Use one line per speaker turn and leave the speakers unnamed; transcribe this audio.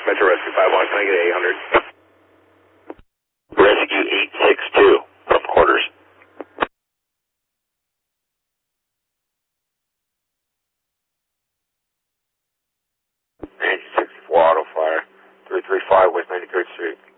Metro Rescue 51, can I get 800?
Rescue 862, from quarters. 1964 Auto Fire, 335 West 93rd Street.